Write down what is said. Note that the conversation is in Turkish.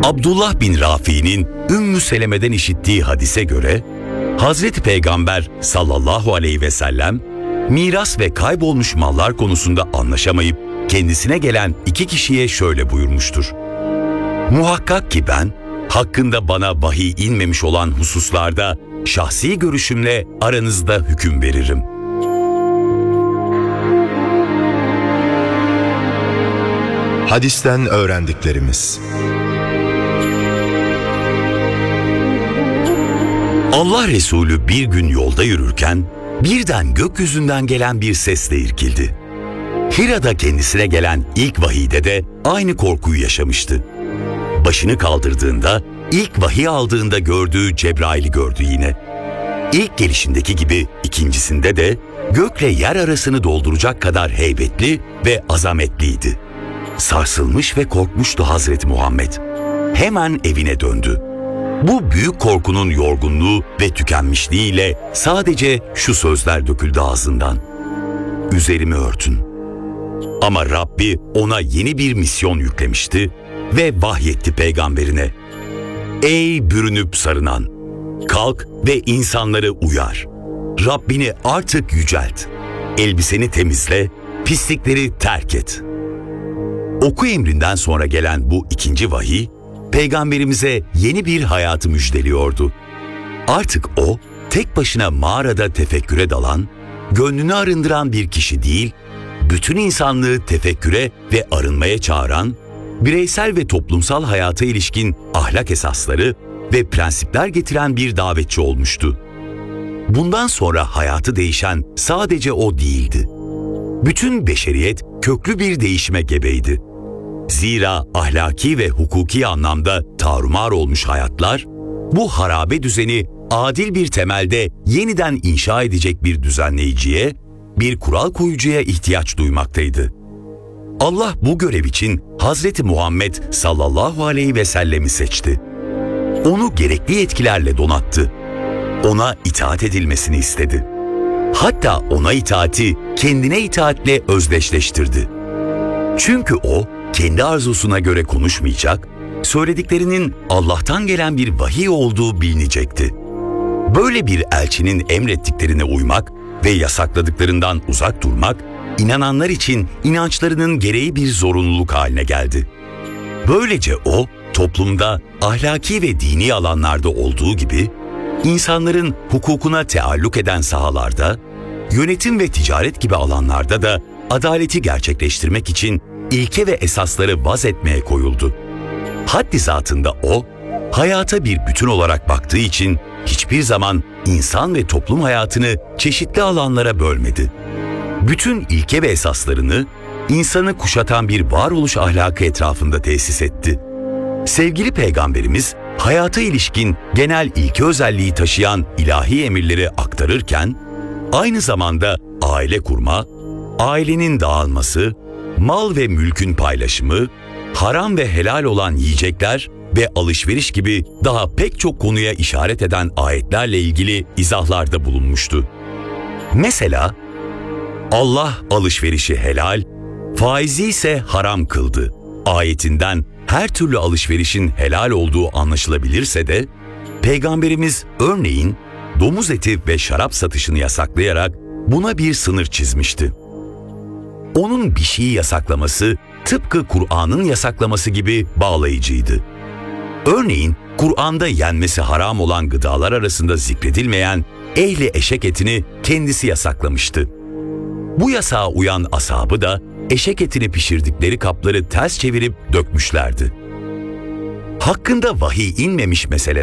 Abdullah bin Rafi'nin Ümmü Seleme'den işittiği hadise göre, Hazreti Peygamber sallallahu aleyhi ve sellem, miras ve kaybolmuş mallar konusunda anlaşamayıp kendisine gelen iki kişiye şöyle buyurmuştur. Muhakkak ki ben, hakkında bana vahiy inmemiş olan hususlarda şahsi görüşümle aranızda hüküm veririm. Hadisten öğrendiklerimiz. Allah Resulü bir gün yolda yürürken birden gökyüzünden gelen bir sesle irkildi. Hira'da kendisine gelen ilk vahiyde de aynı korkuyu yaşamıştı. Başını kaldırdığında ilk vahiy aldığında gördüğü Cebrail'i gördü yine. İlk gelişindeki gibi ikincisinde de gökle yer arasını dolduracak kadar heybetli ve azametliydi. Sarsılmış ve korkmuştu Hazreti Muhammed. Hemen evine döndü. Bu büyük korkunun yorgunluğu ve tükenmişliğiyle sadece şu sözler döküldü ağzından. Üzerimi örtün. Ama Rabbi ona yeni bir misyon yüklemişti ve vahyetti peygamberine. Ey bürünüp sarınan! Kalk ve insanları uyar. Rabbini artık yücelt. Elbiseni temizle, pislikleri terk et. Oku emrinden sonra gelen bu ikinci vahiy, Peygamberimize yeni bir hayatı müjdeliyordu. Artık o, tek başına mağarada tefekküre dalan, gönlünü arındıran bir kişi değil, bütün insanlığı tefekküre ve arınmaya çağıran, bireysel ve toplumsal hayata ilişkin ahlak esasları ve prensipler getiren bir davetçi olmuştu. Bundan sonra hayatı değişen sadece o değildi. Bütün beşeriyet köklü bir değişime gebeydi. Zira ahlaki ve hukuki anlamda tarumar olmuş hayatlar, bu harabe düzeni adil bir temelde yeniden inşa edecek bir düzenleyiciye, bir kural koyucuya ihtiyaç duymaktaydı. Allah bu görev için Hazreti Muhammed sallallahu aleyhi ve sellemi seçti. Onu gerekli yetkilerle donattı. Ona itaat edilmesini istedi. Hatta ona itaati kendine itaatle özdeşleştirdi. Çünkü o, kendi arzusuna göre konuşmayacak, söylediklerinin Allah'tan gelen bir vahiy olduğu bilinecekti. Böyle bir elçinin emrettiklerine uymak ve yasakladıklarından uzak durmak, inananlar için inançlarının gereği bir zorunluluk haline geldi. Böylece o, toplumda ahlaki ve dini alanlarda olduğu gibi, insanların hukukuna taalluk eden sahalarda, yönetim ve ticaret gibi alanlarda da adaleti gerçekleştirmek için ilke ve esasları vaz etmeye koyuldu. Haddi zatında o, hayata bir bütün olarak baktığı için hiçbir zaman insan ve toplum hayatını çeşitli alanlara bölmedi. Bütün ilke ve esaslarını insanı kuşatan bir varoluş ahlakı etrafında tesis etti. Sevgili Peygamberimiz, hayata ilişkin genel ilke özelliği taşıyan ilahi emirleri aktarırken, aynı zamanda aile kurma, ailenin dağılması, mal ve mülkün paylaşımı, haram ve helal olan yiyecekler ve alışveriş gibi daha pek çok konuya işaret eden ayetlerle ilgili izahlarda bulunmuştu. Mesela, Allah alışverişi helal, faizi ise haram kıldı ayetinden her türlü alışverişin helal olduğu anlaşılabilirse de, Peygamberimiz örneğin domuz eti ve şarap satışını yasaklayarak buna bir sınır çizmişti. Onun bir şeyi yasaklaması tıpkı Kur'an'ın yasaklaması gibi bağlayıcıydı. Örneğin Kur'an'da yenmesi haram olan gıdalar arasında zikredilmeyen ehli eşek etini kendisi yasaklamıştı. Bu yasağa uyan ashabı da eşek etini pişirdikleri kapları ters çevirip dökmüşlerdi. Hakkında vahiy inmemiş meseleler